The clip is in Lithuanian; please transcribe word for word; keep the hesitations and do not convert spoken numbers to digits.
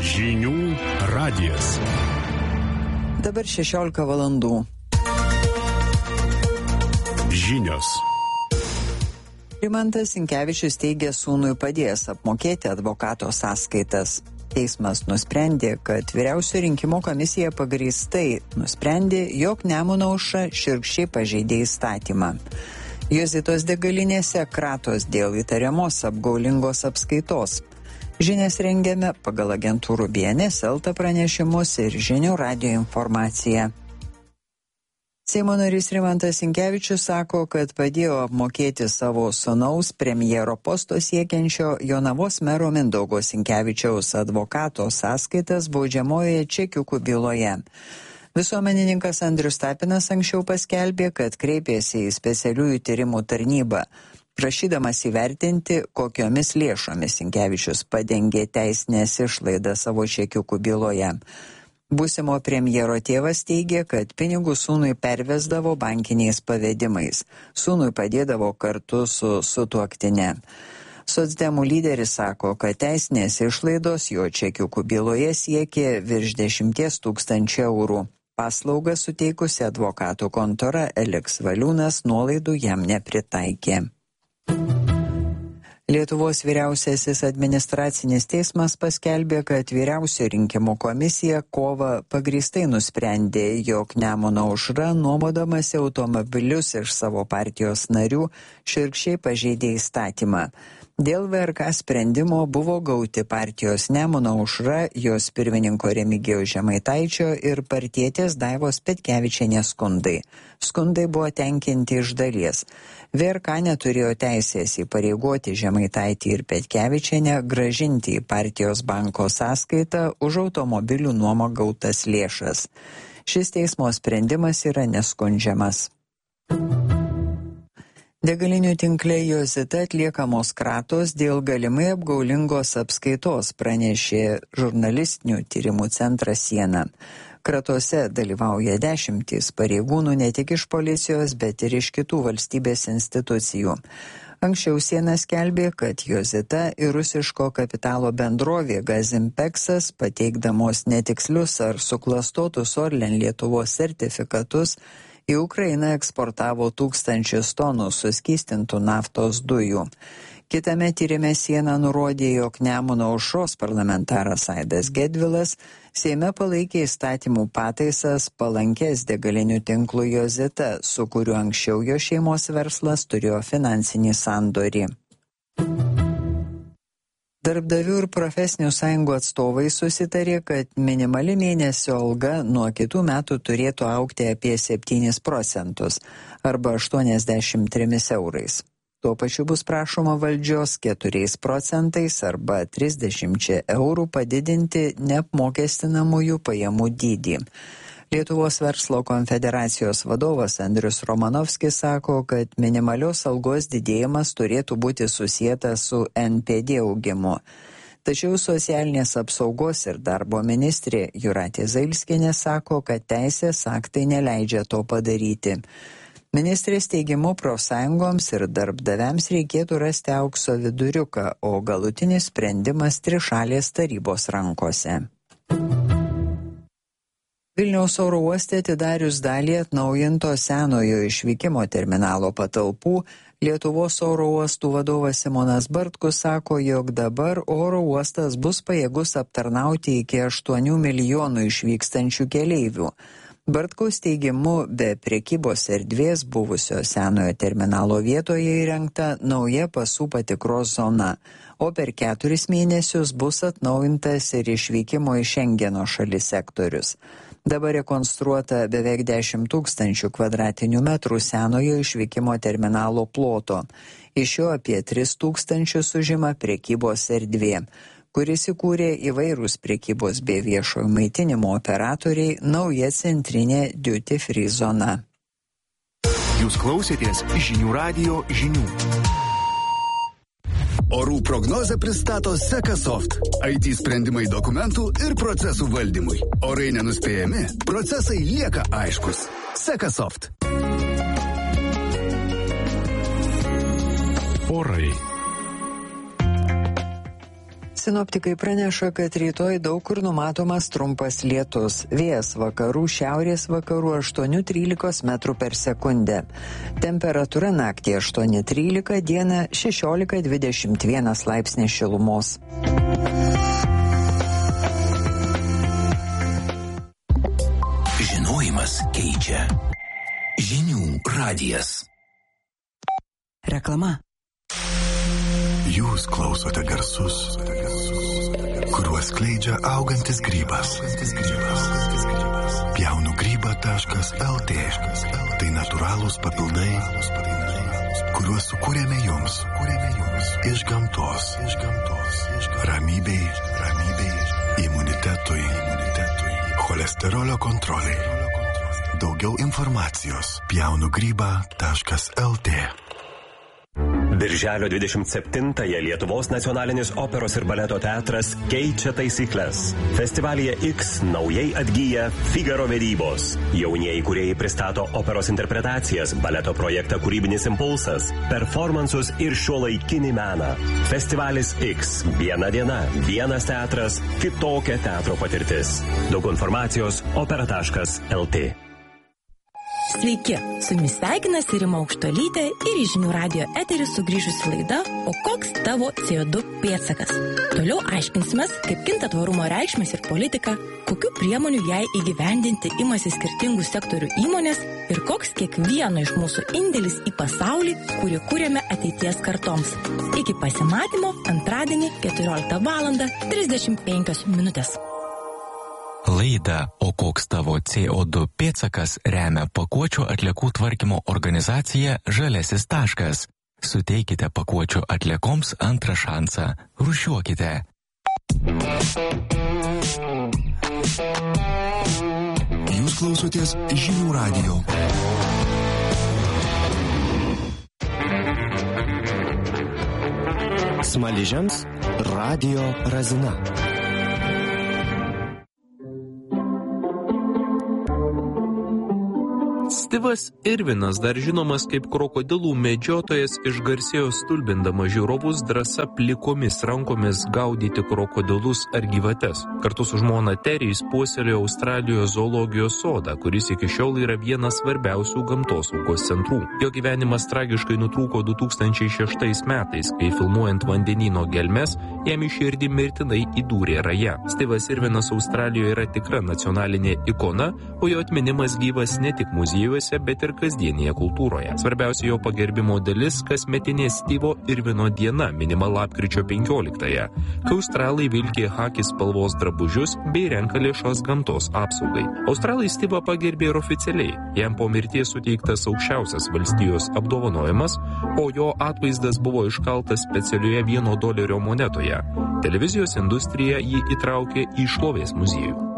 Žinių radijas. Dabar šešiolika valandų. Žinios. Rimantas Sinkevičius teigia sūnui padėjęs apmokėti advokato sąskaitas. Teismas nusprendė, kad Vyriausioji rinkimų komisija pagrįstai nusprendė, jog Nemuno aušra šiurkščiai pažeidė įstatymą. Jozitos degalinėse kratos dėl įtariamos apgaulingos apskaitos. Žinias rengiame pagal agentūrų B N S, Elta pranešimus ir Žinių radijo informaciją. Seimo narys Rimantas Sinkevičius sako, kad padėjo apmokėti savo sūnaus premjero posto siekiančio Jonavos mero Mindaugo Sinkevičiaus advokato sąskaitas baudžiamojoje čekiukų byloje. Visuomenininkas Andrius Tapinas anksčiau paskelbė, kad kreipėsi į specialiųjų tyrimų tarnybą, prašydamas įvertinti, kokiomis lėšomis Sinkevičius padengė teisinės išlaidas savo čekiukų byloje. Būsimo premjero tėvas teigė, kad pinigus sūnui pervesdavo bankiniais pavedimais. Sūnui padėdavo kartu su sutuoktine. Socdemų lyderis sako, kad teisinės išlaidos jo čekiukų byloje siekė virš dešimties tūkstančių eurų. Paslaugą suteikusi advokatų kontora Eliks Valiūnas nuolaidų jam nepritaikė. Lietuvos vyriausiasis administracinis teismas paskelbė, kad Vyriausioji rinkimų komisija kovą pagrįstai nusprendė, jog Nemuno aušra nuomodamasi automobilius iš savo partijos narių šiurkščiai pažeidė įstatymą. Dėl V R K sprendimo buvo gauti partijos Nemuno aušra, jos pirmininko Remigijaus Žemaitaičio ir partietės Daivos Petkevičienės skundai. Skundai buvo tenkinti iš dalies. V R K neturėjo teisės įpareigoti Žemaitaitį ir Petkevičienę grąžinti į partijos banko sąskaitą už automobilių nuomą gautas lėšas. Šis teismo sprendimas yra neskundžiamas. Degalinių tinkle Jozita atliekamos kratos dėl galimai apgaulingos apskaitos, pranešė žurnalistinių tyrimų centras Siena. Kratose dalyvauja dešimtys pareigūnų ne tik iš policijos, bet ir iš kitų valstybės institucijų. Anksčiau Siena skelbė, kad Jozita ir rusiško kapitalo bendrovė Gazimpeksas, pateikdamos netikslius ar suklastotus Orlen Lietuvos sertifikatus, į Ukrainą eksportavo tūkstančius tonų suskystintų naftos dujų. Kitame tyrime Siena nurodė, jog Nemuno aušros parlamentaras Aidas Gedvilas Seime palaikė įstatymų pataisas palankės degalinių tinklų Jozita, su kuriuo anksčiau jo šeimos verslas turėjo finansinį sandorį. Darbdavių ir profesinių sąjungų atstovai susitarė, kad minimali mėnesio alga nuo kitų metų turėtų augti apie septynis procentus arba aštuoniasdešimt trimis eurais. Tuo pačiu bus prašoma valdžios keturiais procentais arba trisdešimčia eurų padidinti neapmokestinamųjų pajamų dydį. Lietuvos verslo konfederacijos vadovas Andrius Romanovskis sako, kad minimalios algos didėjimas turėtų būti susietas su N P D augimu. Tačiau socialinės apsaugos ir darbo ministrė Jūratė Zailskienė sako, kad teisės aktai neleidžia to padaryti. Ministrės teigimu profsąjungoms ir darbdaviams reikėtų rasti aukso viduriuką, o galutinis sprendimas trišalės tarybos rankose. Vilniaus oro uoste atidarius dalį atnaujinto senojo išvykimo terminalo patalpų, Lietuvos oro uostų vadovas Simonas Bartkus sako, jog dabar oro uostas bus pajėgus aptarnauti iki aštuonių milijonų išvykstančių keleivių. Bartkaus teigimu, be prekybos erdvės buvusio senojo terminalo vietoje įrengta nauja pasų patikros zona, o per keturis mėnesius bus atnaujintas ir išvykimo iš Šengeno šalis sektorius. Dabar rekonstruota beveik dešimt tūkstančių kvadratinių metrų senojo išvykimo terminalo ploto. Iš jo apie tris tūkstančius užima prekybos erdvė, kuris įkūrė įvairūs prekybos bei viešojo maitinimo operatoriai, nauja centrinė duty free zona. Jūs klausėtės Žinių radijo žinių. Orų prognozę pristato Sekasoft. I T sprendimai dokumentų ir procesų valdymui. Orai nenuspėjami, procesai lieka aiškus. Sekasoft. Orai. Sinoptikai praneša, kad rytoj daug kur numatomas trumpas lietus. Vėjas vakarų, šiaurės vakarų aštuoni trylika metrų per sekundę. Temperatūra naktį aštuoni trylika, dieną šešiolika dvidešimt vienas laipsnis šilumos. Žinojimas keičia. Žinių radijas. Reklama. Jūs klausote garsus, kuriuos skleidžia augantis grybas. Pjaunu grybą taškas el tė. Tai natūralūs papildai, kuriuos sukūrėme jums iš gamtos. Ramybei, imunitetui, cholesterolio kontroliai. Daugiau informacijos pjaunu grybą taškas el tė. Birželio dvidešimt septintąją Lietuvos nacionalinis operos ir baleto teatras keičia taisyklės. Festivalyje X naujai atgyja Figaro vedybos. Jaunieji kūrėjai pristato operos interpretacijas, baleto projektą Kūrybinis impulsas, performansus ir šiuolaikinį meną. Festivalis X. Viena diena, vienas teatras, kitokia teatro patirtis. Daug informacijos opera taškas el tė. Sveiki, su jumis sveikinasi Rima Aukštuolytė ir į Žinių radijo eterį sugrįžusi laida O koks tavo C O du pėdsakas? Toliau aiškinsimės, kaip kinta tvarumo reikšmės ir politika, kokių priemonių jai įgyvendinti imasi skirtingų sektorių įmonės ir koks kiekvieno iš mūsų indėlis į pasaulį, kurį kūrėme ateities kartoms. Iki pasimatymo antradienį keturioliktą valandą trisdešimt penkios minutės. Laidą O koks tavo C O du pėdsakas remia pakuočių atliekų tvarkymo organizacija Žaliasis taškas. Suteikite pakuočių atliekoms antrą šansą. Rūšiuokite. Jūs klausotės Žinių radijo. Smaližiams Radio Razina. Stivas Irvinas, dar žinomas kaip krokodilų medžiotojas, išgarsėjo stulbindama žiūrovus drąsa plikomis rankomis gaudyti krokodilus ar gyvates. Kartu su žmona Terry jis puoselėjo Australijos zoologijos sodą, kuris iki šiol yra vienas svarbiausių gamtosaugos centrų. Jo gyvenimas tragiškai nutrūko du tūkstančiai šeštais metais, kai filmuojant vandenyno gelmes, jam į širdį mirtinai įdūrė raja. Stivas Irvinas Australijoje yra tikra nacionalinė ikona, o jo atminimas gyvas ne tik muziejuose, bet ir kasdienėje kultūroje. Svarbiausia jo pagerbimo dalis – kasmetinė Stivo Irvino diena, minima lapkričio penkioliktąją, kai australai vilkė chaki spalvos drabužius bei renka lėšas gamtos apsaugai. Australai Stivą pagerbė ir oficialiai. Jam po mirties suteiktas aukščiausias valstijos apdovanojimas, o jo atvaizdas buvo iškaltas specialioje vieno dolerio monetoje. Televizijos industrija jį įtraukė į šlovės muziejų.